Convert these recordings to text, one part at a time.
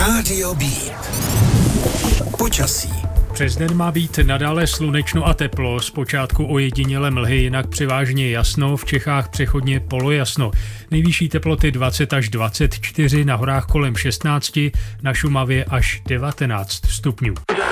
Rádio Beat. Počasí. Přes den má být nadále slunečno a teplo, zpočátku ojediněle mlhy, jinak převážně jasno, v Čechách přechodně polojasno. Nejvyšší teploty 20 až 24, na horách kolem 16, na Šumavě až 19 stupňů.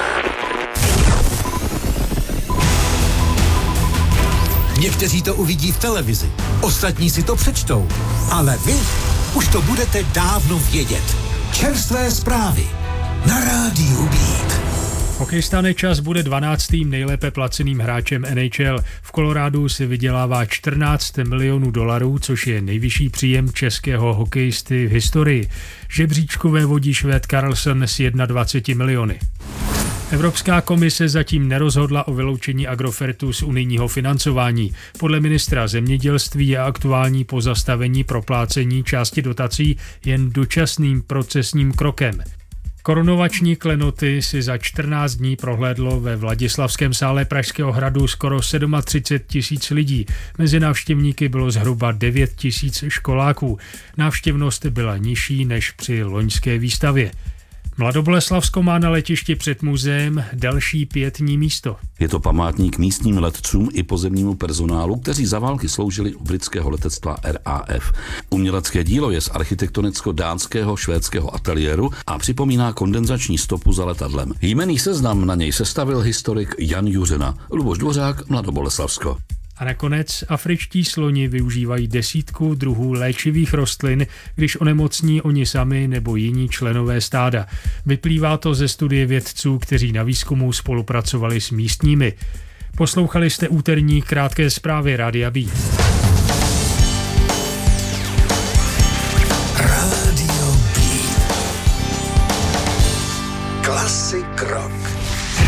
Někteří to uvidí v televizi, ostatní si to přečtou, ale vy už to budete dávno vědět. Čerstvé zprávy na Rádiu Beat. Hokejista Nečas bude 12. nejlépe placeným hráčem NHL. V Kolorádu si vydělává 14 milionů dolarů, což je nejvyšší příjem českého hokejisty v historii. Žebříčkové vodí Švéd Karlsson s 21 miliony. Evropská komise zatím nerozhodla o vyloučení Agrofertu z unijního financování. Podle ministra zemědělství je aktuální pozastavení proplácení části dotací jen dočasným procesním krokem. Korunovační klenoty si za 14 dní prohlédlo ve Vladislavském sále Pražského hradu skoro 37 000 lidí. Mezi návštěvníky bylo zhruba 9 000 školáků. Návštěvnost byla nižší než při loňské výstavě. Mladoboleslavsko má na letišti před muzeem další pietní místo. Je to památník místním letcům i pozemnímu personálu, kteří za války sloužili u britského letectva RAF. Umělecké dílo je z architektonicko-dánského švédského ateliéru a připomíná kondenzační stopu za letadlem. Jmenný seznam na něj sestavil historik Jan Juřina. Luboš Dvořák, Mladoboleslavsko. A nakonec afričtí sloni využívají 10 druhů léčivých rostlin, když onemocní oni sami nebo jiní členové stáda. Vyplývá to ze studie vědců, kteří na výzkumu spolupracovali s místními. Poslouchali jste úterní krátké zprávy Rádia Beat. Rádio Beat. Klasik rock.